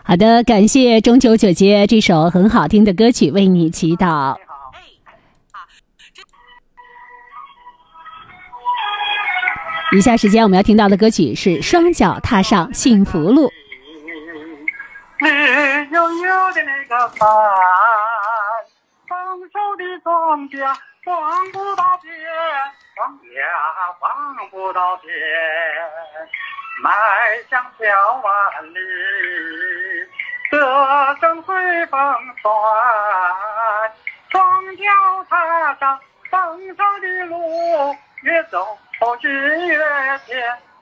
好的，感谢中秋姐姐这首很好听的歌曲，为你祈祷。以下时间我们要听到的歌曲是《双脚踏上幸福路》。 绿油油的那个帆，丰收的庄稼放不到边，庄稼放不到边，迈向小万里，歌声随风传，双脚踏上丰收的路，越走心越甜，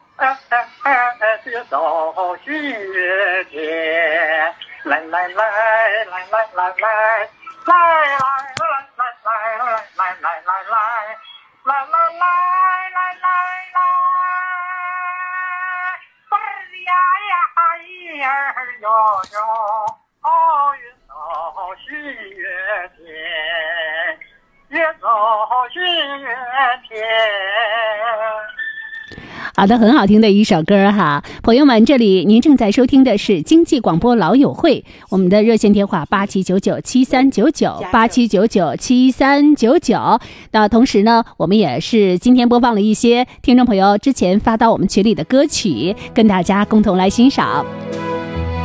越走心越甜。来来来来来来来来来来来来来来来来咿儿哟哟，越走心越甜，越走心越甜。 好的，很好听的一首歌哈，朋友们，这里您正在收听的是经济广播老友会，我们的热线电话87997399873999。那同时呢，我们也是今天播放了一些听众朋友之前发到我们群里的歌曲，跟大家共同来欣赏。